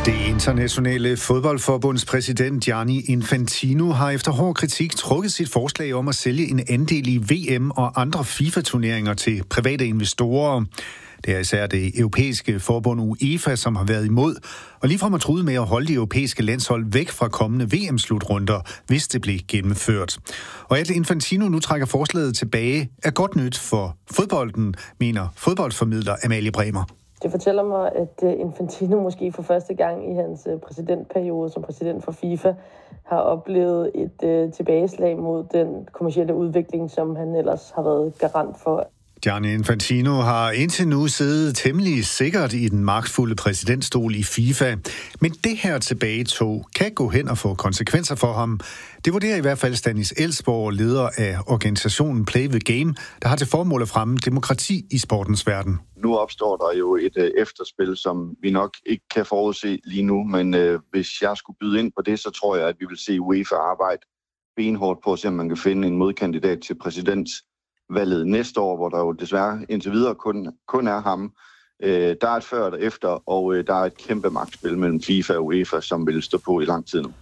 Det internationale fodboldforbunds præsident Gianni Infantino har efter hård kritik trukket sit forslag om at sælge en andel i VM og andre FIFA-turneringer til private investorer. Det er især det europæiske forbund UEFA, som har været imod, og ligefrem har truet med at holde de europæiske landshold væk fra kommende VM-slutrunder, hvis det blev gennemført. Og at Infantino nu trækker forslaget tilbage, er godt nyt for fodbolden, mener fodboldformidler Amalie Bremer. Det fortæller mig, at Infantino måske for første gang i hans præsidentperiode som præsident for FIFA har oplevet et tilbageslag mod den kommercielle udvikling, som han ellers har været garant for. Gianni Infantino har indtil nu siddet temmelig sikkert i den magtfulde præsidentstol i FIFA. Men det her tilbagetog kan gå hen og få konsekvenser for ham. Det vurderer i hvert fald Stanis Elsborg, leder af organisationen Play the Game, der har til formål at fremme demokrati i sportens verden. Nu opstår der jo et efterspil, som vi nok ikke kan forudse lige nu, men hvis jeg skulle byde ind på det, så tror jeg, at vi vil se UEFA arbejde benhårdt på at se, om man kan finde en modkandidat til præsidentsvalget næste år, hvor der jo desværre indtil videre kun er ham. Der er et før og efter, og der er et kæmpe magtspil mellem FIFA og UEFA, som vil stå på i lang tid nu.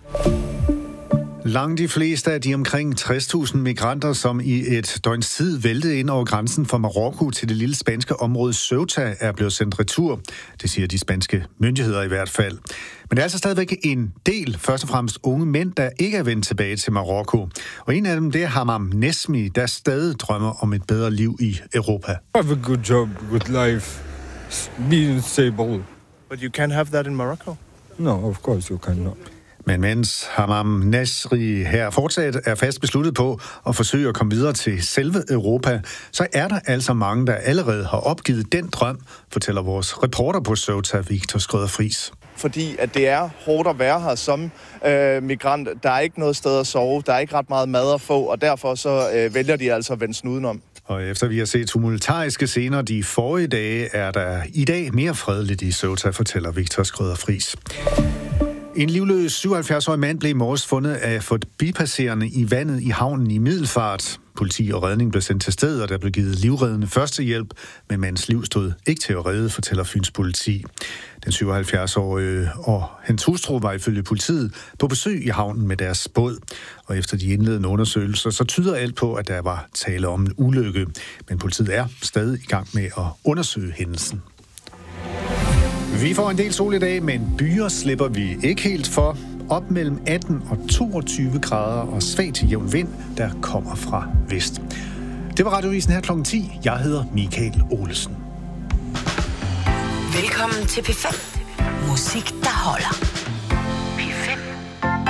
Langt de fleste af de omkring 60.000 migranter, som i et døgns tid væltede ind over grænsen fra Marokko til det lille spanske område Ceuta, er blevet sendt retur. Det siger de spanske myndigheder i hvert fald. Men der er altså stadigvæk en del, først og fremmest unge mænd, der ikke er vendt tilbage til Marokko. Og en af dem, det er Hamam Nesmi, der stadig drømmer om et bedre liv i Europa. Have a good job, good life, be stable. But you can't have that in Morocco? No, of course you cannot. Men mens Hamam Nesri her fortsat er fast besluttet på at forsøge at komme videre til selve Europa, så er der altså mange, der allerede har opgivet den drøm, fortæller vores reporter på Ceuta, Victor Skrøder-Friis. Fordi at det er hårdt at være her som migrant. Der er ikke noget sted at sove, der er ikke ret meget mad at få, og derfor så vælger de altså at vende snuden om. Og efter vi har set tumultariske scener de forrige dage, er der i dag mere fredeligt i Ceuta, fortæller Victor Skrøder-Friis. En livløs 77-årig mand blev i morges fundet af forbipasserende i vandet i havnen i Middelfart. Politi og redning blev sendt til stedet, og der blev givet livreddende førstehjælp, men mandens liv stod ikke til at redde, fortæller Fyns politi. Den 77-årige og hans hustru var ifølge politiet på besøg i havnen med deres båd. Og efter de indledende undersøgelser, så tyder alt på, at der var tale om en ulykke. Men politiet er stadig i gang med at undersøge hændelsen. Vi får en del sol i dag, men byer slipper vi ikke helt for. Op mellem 18 og 22 grader og svag til jævn vind, der kommer fra vest. Det var Radiovisen her kl. 10. Jeg hedder Michael Olesen. Velkommen til P5. Musik, der holder.